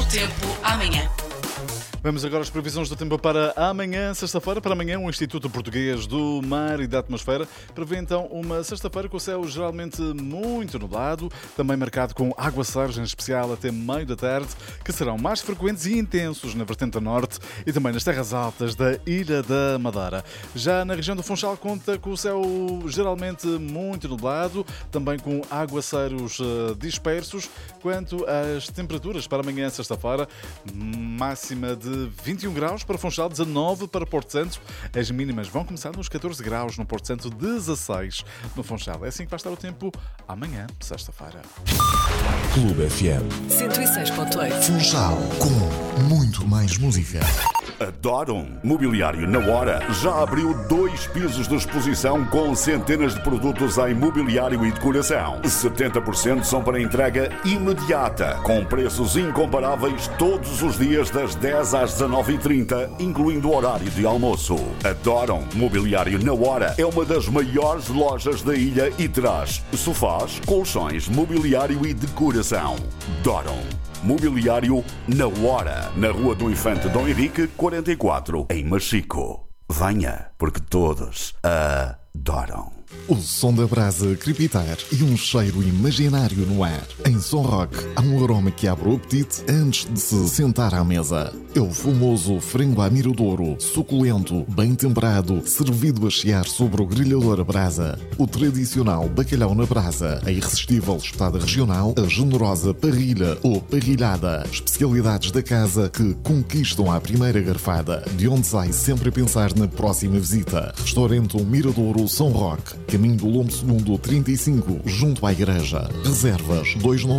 tempo amanhã. Vamos agora às previsões do tempo para amanhã, sexta-feira. Para amanhã, o Instituto Português do Mar e da Atmosfera prevê então uma sexta-feira com o céu geralmente muito nublado, também marcado com aguaceiros, em especial até meio da tarde, que serão mais frequentes e intensos na vertente norte e também nas terras altas da Ilha da Madeira. Já na região do Funchal conta com o céu geralmente muito nublado, também com aguaceiros dispersos. Quanto às temperaturas para amanhã, sexta-feira, máxima de 21 graus para Funchal, 19 para Porto Santo. As mínimas vão começar nos 14 graus no Porto Santo, 16 no Funchal. É assim que vai estar o tempo amanhã, sexta-feira. Clube FM 106.8. Funchal, com muito mais música. Adoram? Mobiliário na Hora já abriu 2 pisos de exposição com centenas de produtos em mobiliário e decoração. 70% são para entrega imediata, com preços incomparáveis todos os dias das 10 às 19h30, incluindo o horário de almoço. Adoram? Mobiliário na Hora é uma das maiores lojas da ilha e traz sofás, colchões, mobiliário e decoração. Adoram? Mobiliário na Hora, na Rua do Infante Dom Henrique, 44, em Machico. Venha, porque todos adoram. O som da brasa crepitar e um cheiro imaginário no ar. Em Som Rock, há um aroma que abre o apetite antes de se sentar à mesa. É o famoso frango à miradouro, suculento, bem temperado, servido a chiar sobre o grelhador a brasa. O tradicional bacalhau na brasa, a irresistível espetada regional, a generosa parrilha ou parrilhada. Especialidades da casa que conquistam à primeira garfada, de onde sai sempre a pensar na próxima visita. Restaurante Miradouro Som Rock, caminho do Lombo Segundo 35, junto à igreja. Reservas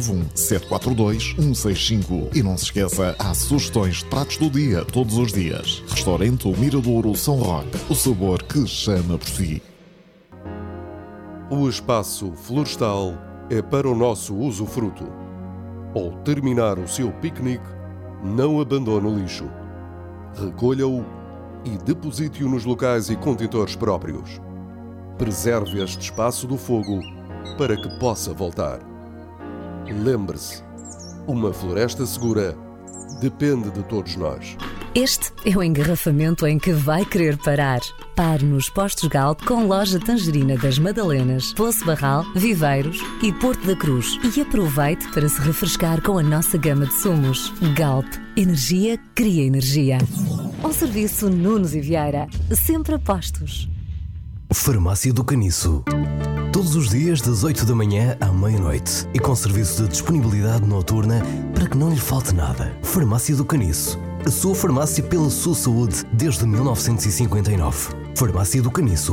291-742-165. E não se esqueça, há sugestões de pratos do dia, todos os dias. Restaurante Miradouro São Roque, o sabor que chama por si. O espaço florestal é para o nosso usufruto. Ao terminar o seu piquenique, não abandone o lixo. Recolha-o e deposite-o nos locais e contentores próprios. Preserve este espaço do fogo para que possa voltar. Lembre-se, uma floresta segura depende de todos nós. Este é o engarrafamento em que vai querer parar. Pare nos postos Galp com loja Tangerina das Madalenas, Poço Barral, Viveiros e Porto da Cruz. E aproveite para se refrescar com a nossa gama de sumos. Galp. Energia cria energia. Ao serviço Nunes e Vieira. Sempre a postos. Farmácia do Caniço. Todos os dias das 8 da manhã à meia-noite e com serviço de disponibilidade noturna para que não lhe falte nada. Farmácia do Caniço. A sua farmácia pela sua saúde desde 1959. Farmácia do Caniço.